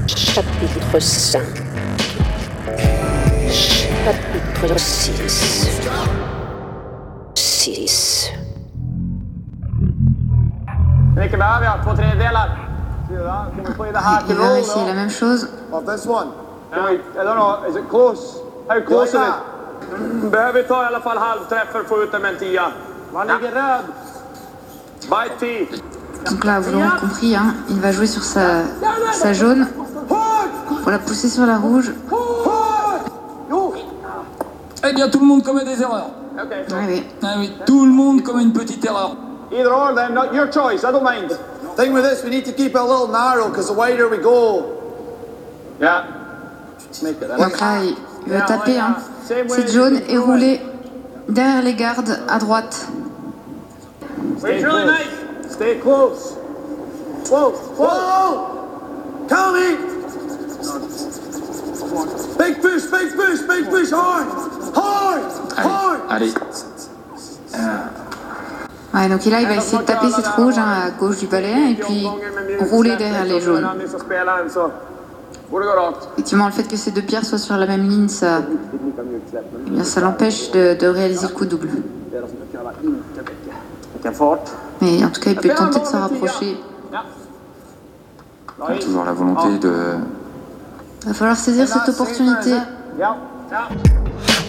Chapitre 5. Chapitre 6. 6. Mycket behöver jag? 2/3. Il va essayer la même chose. I don't know, is it close? How close is it? Behöver ta i alla fall halvträff för att få ut den med en 10. Man ligger röd. Bite T. Donc là, vous l'aurez compris, hein, il va jouer sur sa jaune pour la pousser sur la rouge. Eh bien, tout le monde commet des erreurs. Okay. Ah oui. Tout le monde commet une petite erreur. Either or then, not your choice, I don't mind. Thing with this, we need to keep it a little narrow because the wider we go. Yeah. Make it. Donc là, il veut taper. Hein. Cette jaune est roulée derrière les gardes à droite. It's really nice. Stay close. Whoa, Whoa! Coming! Big push, hard! Allez. Ouais, donc là, il va essayer de taper cette rouge hein, à gauche du balai et puis rouler derrière les jaunes. Effectivement, le fait que ces deux pierres soient sur la même ligne, ça l'empêche de réaliser le coup double. Mais en tout cas, il peut tenter de se rapprocher. Il y a toujours la volonté de... Il va falloir saisir cette opportunité. Yeah.